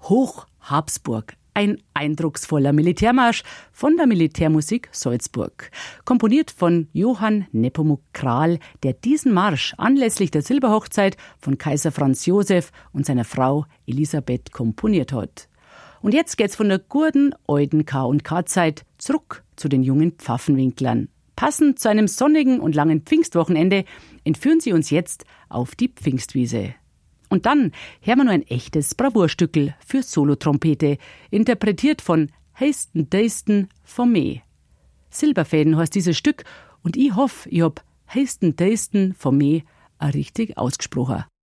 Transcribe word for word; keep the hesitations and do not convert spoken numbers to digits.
Hoch Habsburg. Ein eindrucksvoller Militärmarsch von der Militärmusik Salzburg. Komponiert von Johann Nepomuk Kral, der diesen Marsch anlässlich der Silberhochzeit von Kaiser Franz Josef und seiner Frau Elisabeth komponiert hat. Und jetzt geht's von der guten alten K und K-Zeit zurück zu den jungen Pfaffenwinklern. Passend zu einem sonnigen und langen Pfingstwochenende entführen sie uns jetzt auf die Pfingstwiese. Und dann hören wir noch ein echtes Bravourstückel für Solotrompete, interpretiert von Heisten Deisten von Me. Silberfäden heißt dieses Stück und ich hoffe, ich hab Heisten Deisten von Me richtig ausgesprochen.